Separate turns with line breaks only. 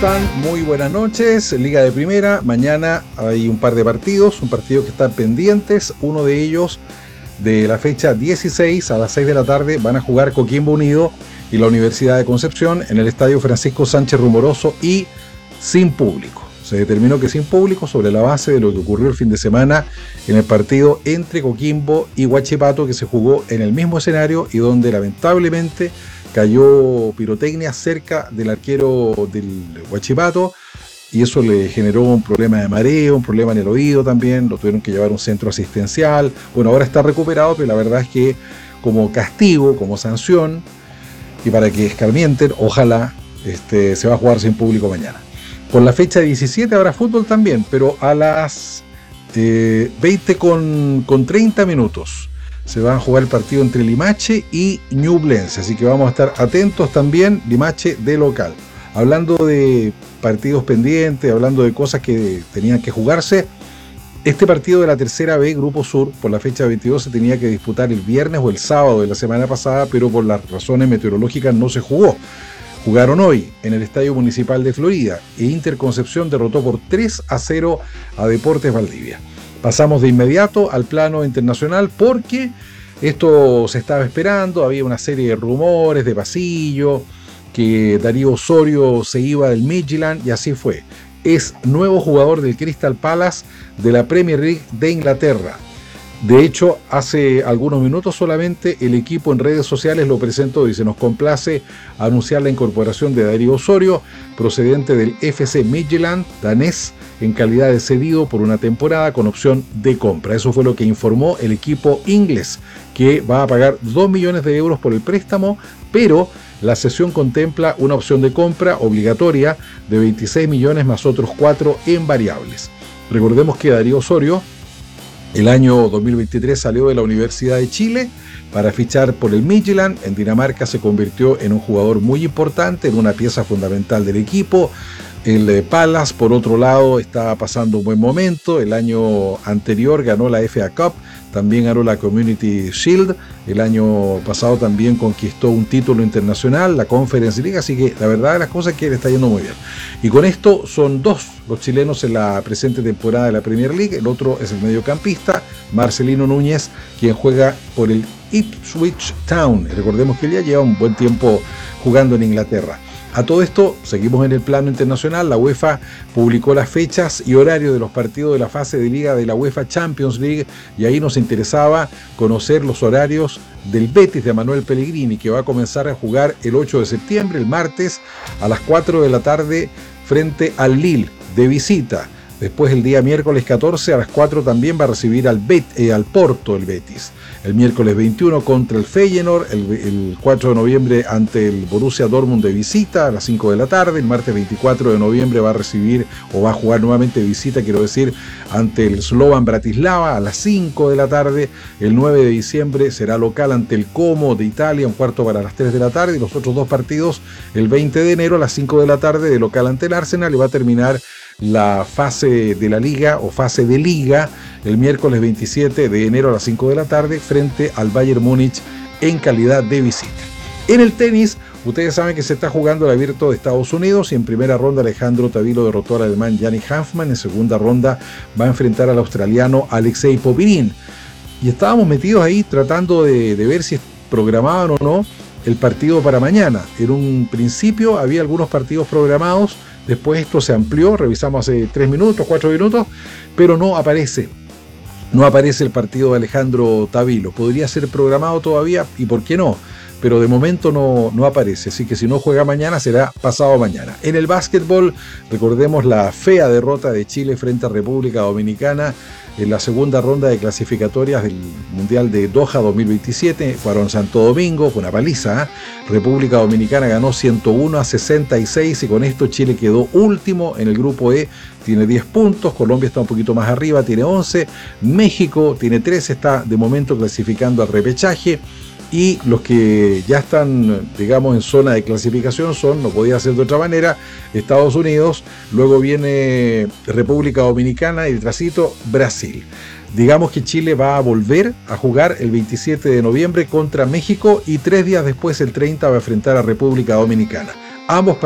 están? Muy buenas noches. Liga de Primera. Mañana hay un par de partidos, un partido que están pendientes. Uno de ellos de la fecha 16 a las 6 de la tarde van a jugar Coquimbo Unido y la Universidad de Concepción en el estadio Francisco Sánchez Rumoroso y sin público. Se determinó que sin público sobre la base de lo que ocurrió el fin de semana en el partido entre Coquimbo y Huachipato, que se jugó en el mismo escenario y donde lamentablemente cayó pirotecnia cerca del arquero del Huachipato y eso le generó un problema de mareo, un problema en el oído también, lo tuvieron que llevar a un centro asistencial. Bueno, ahora está recuperado, pero la verdad es que como castigo, como sanción y para que escarmienten, ojalá se va a jugar sin público mañana. Por la fecha 17 habrá fútbol también, pero a las 20 con 30 minutos. Se va a jugar el partido entre Limache y Ñublense, así que vamos a estar atentos también. Limache de local. Hablando de partidos pendientes, hablando de cosas que tenían que jugarse, este partido de la tercera B, Grupo Sur, por la fecha 22 se tenía que disputar el viernes o el sábado de la semana pasada, pero por las razones meteorológicas no se jugó. Jugaron hoy en el Estadio Municipal de Florida e Interconcepción derrotó por 3-0 a Deportes Valdivia. Pasamos de inmediato al plano internacional porque esto se estaba esperando, había una serie de rumores de pasillo, que Darío Osorio se iba del Midtjylland y así fue. Es nuevo jugador del Crystal Palace de la Premier League de Inglaterra. De hecho, hace algunos minutos solamente el equipo en redes sociales lo presentó y se nos complace anunciar la incorporación de Darío Osorio, procedente del FC Midtjylland danés, en calidad de cedido por una temporada con opción de compra. Eso fue lo que informó el equipo inglés, que va a pagar 2 millones de euros por el préstamo, pero la cesión contempla una opción de compra obligatoria de 26 millones más otros 4 en variables. Recordemos que Darío Osorio el año 2023 salió de la Universidad de Chile para fichar por el Midtjylland. En Dinamarca se convirtió en un jugador muy importante, en una pieza fundamental del equipo. El Palace, por otro lado, está pasando un buen momento. El año anterior ganó la FA Cup, también ganó la Community Shield. El año pasado también conquistó un título internacional, la Conference League, así que la verdad de las cosas es que le está yendo muy bien. Y con esto son 2 los chilenos en la presente temporada de la Premier League. El otro es el mediocampista Marcelino Núñez, quien juega por el Ipswich Town. Recordemos que él ya lleva un buen tiempo jugando en Inglaterra. A todo esto, seguimos en el plano internacional. La UEFA publicó las fechas y horarios de los partidos de la fase de liga de la UEFA Champions League y ahí nos interesaba conocer los horarios del Betis de Manuel Pellegrini, que va a comenzar a jugar el 8 de septiembre, el martes, a las 4 de la tarde frente al Lille de visita. Después el día miércoles 14 a las 4 también va a recibir al Porto el Betis. El miércoles 21 contra el Feyenoord, el 4 de noviembre ante el Borussia Dortmund de visita a las 5 de la tarde. El martes 24 de noviembre va a recibir o va a jugar nuevamente de visita, quiero decir, ante el Slovan Bratislava a las 5 de la tarde. El 9 de diciembre será local ante el Como de Italia, un cuarto para las 3 de la tarde. Y los otros 2 partidos el 20 de enero a las 5 de la tarde de local ante el Arsenal y va a terminar la fase de la liga o fase de liga el miércoles 27 de enero a las 5 de la tarde frente al Bayern Múnich en calidad de visita. En el tenis, ustedes saben que se está jugando el Abierto de Estados Unidos y en primera ronda Alejandro Tavilo derrotó al alemán Yannick Hanfmann. En segunda ronda va a enfrentar al australiano Alexei Popirín. Y estábamos metidos ahí tratando de ver si programaban o no el partido para mañana. En un principio había algunos partidos programados. Después esto se amplió, revisamos hace 3 minutos, 4 minutos, pero no aparece el partido de Alejandro Tavilo. Podría ser programado todavía, y por qué no, pero de momento no aparece, así que si no juega mañana será pasado mañana. En el básquetbol, recordemos la fea derrota de Chile frente a República Dominicana en la segunda ronda de clasificatorias del Mundial de Doha 2027, fueron Santo Domingo, fue una paliza, ¿eh? República Dominicana ganó 101-66 y con esto Chile quedó último en el grupo E, tiene 10 puntos, Colombia está un poquito más arriba, tiene 11, México tiene 13, está de momento clasificando al repechaje. Y los que ya están, digamos, en zona de clasificación son, no podía ser de otra manera, Estados Unidos, luego viene República Dominicana y detrásito Brasil. Digamos que Chile va a volver a jugar el 27 de noviembre contra México y 3 días después, el 30, va a enfrentar a República Dominicana. Ambos